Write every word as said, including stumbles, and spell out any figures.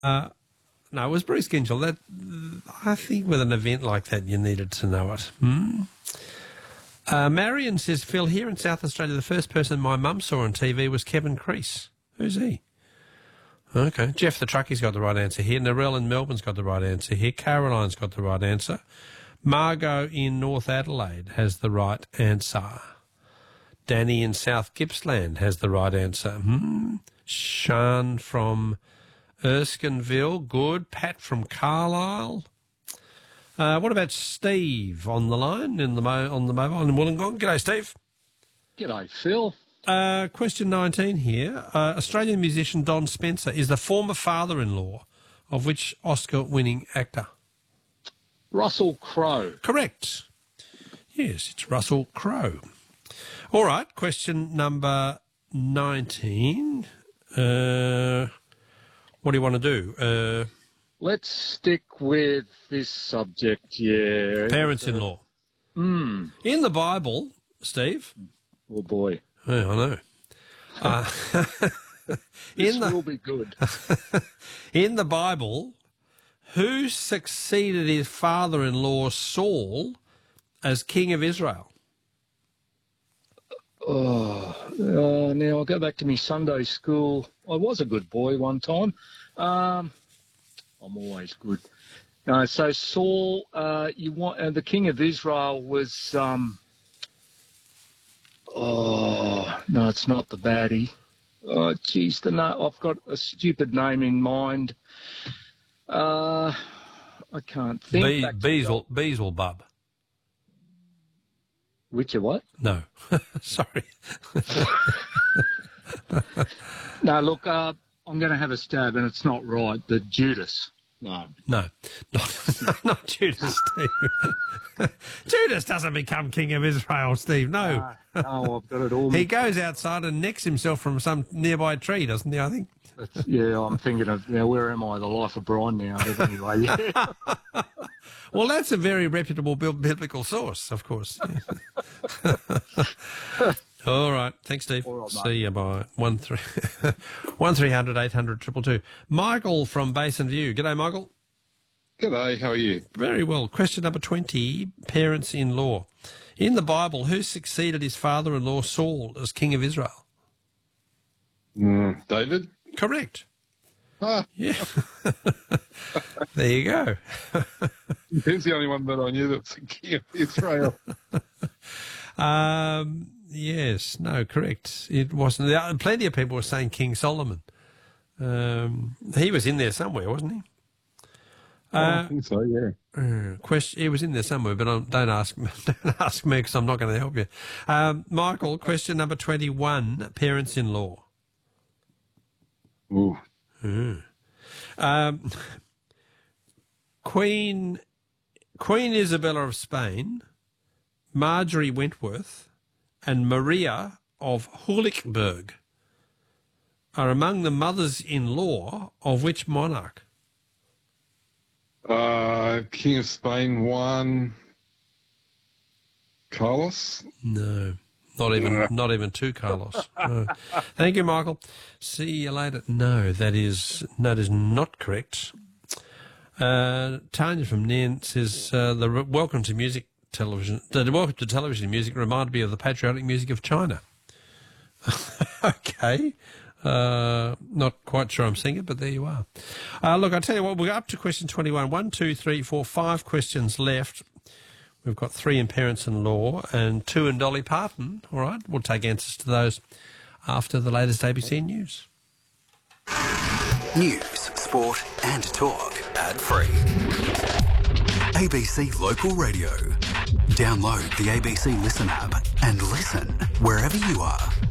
Uh, no, it was Bruce Ginchell. That, I think with an event like that, you needed to know it. Hmm? Uh, Marion says, Phil, here in South Australia, the first person my mum saw on T V was Kevin Crease. Who's he? Okay. Jeff the Truckie's got the right answer here. Narelle in Melbourne's got the right answer here. Caroline's got the right answer. Margot in North Adelaide has the right answer. Danny in South Gippsland has the right answer. Hmm. Sean from Erskineville, good. Pat from Carlisle. Uh, what about Steve on the line in the mo- on the mobile in Wollongong? G'day, Steve. G'day, Phil. Uh, question nineteen here. Uh, Australian musician Don Spencer is the former father-in-law of which Oscar-winning actor? Russell Crowe. Correct. Yes, it's Russell Crowe. All right, question number nineteen. Uh, what do you want to do? Uh, Let's stick with this subject, yeah. Parents-in-law. Hmm. In the Bible, Steve. Oh, boy. Yeah, I know. Uh, this in the, will be good. In the Bible, who succeeded his father-in-law Saul as king of Israel? Oh, uh, now I'll go back to my Sunday school. I was a good boy one time. Um, I'm always good. Uh, so Saul, uh, you want uh, the king of Israel was. Um, oh no, it's not the baddie. Oh, geez, the no, I've got a stupid name in mind. Uh, I can't think. Be- Back to Beelzebub. Beelzebub. Which of what? No, sorry. No, look, uh, I'm going to have a stab, and it's not right. The Judas. No. No, not, not Judas, Steve. Judas doesn't become king of Israel, Steve. No. No, no, I've got it all. He goes outside and necks himself from some nearby tree, doesn't he, I think? It's, yeah, I'm thinking of, now, where am I? The Life of Brian now. But anyway, yeah. Well, that's a very reputable biblical source, of course. All right. Thanks, Steve. All right, mate. See you. Bye. One three one three hundred eight hundred triple two. Michael from Basin View. G'day, Michael. G'day, how are you? Very well. Question number twenty. Parents-in-law. In the Bible, who succeeded his father-in-law Saul as king of Israel? Mm, David? Correct. Ah, Yeah. There you go. he's the only one that I knew that's the king of Israel. um, yes, no, correct. It wasn't. There are plenty of people were saying King Solomon. Um, he was in there somewhere, wasn't he? Oh, I Uh, think so, yeah. uh, question. He was in there somewhere, but um, don't ask me. Don't ask me because I'm not going to help you. Um, Michael, question number twenty-one. Parents-in-law. Ooh. Mm. Um, Queen Queen Isabella of Spain, Marjorie Wentworth, and Maria of Hulichberg are among the mothers-in-law of which monarch? Uh, King of Spain one. Carlos? No, not even not even two Carlos. No. Thank you, Michael. See you later. No, that is that is not correct. Uh, Tanya from Nairn says uh, the re- welcome to music television. The welcome to television music reminded me of the patriotic music of China. Okay. Uh, not quite sure I'm seeing it, but there you are. Uh, look, I tell you what, we're up to question twenty-one. One, two, three, four, five questions left. We've got three in Parents-in-Law and two in Dolly Parton. All right, we'll take answers to those after the latest A B C News. News, sport and talk. Ad-free. A B C Local Radio. Download the A B C Listen app and listen wherever you are.